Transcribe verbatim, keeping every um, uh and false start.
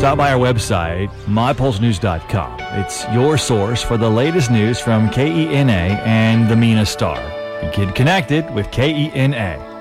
stop by our website, my pulse news dot com. It's your source for the latest news from K E N A and the Mena Star. Get connected with K E N A.